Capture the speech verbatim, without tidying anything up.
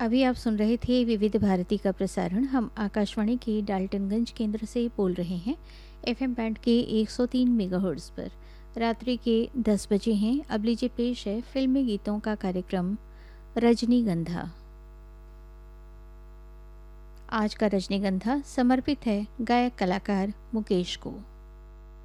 अभी आप सुन रहे थे विविध भारती का प्रसारण। हम आकाशवाणी के डाल्टनगंज केंद्र से बोल रहे हैं एफएम बैंड के एक सौ तीन मेगाहर्ट्ज़ पर। रात्रि के दस बजे हैं। अब लीजिए पेश है फिल्मी गीतों का कार्यक्रम रजनीगंधा। आज का रजनीगंधा समर्पित है गायक कलाकार मुकेश को।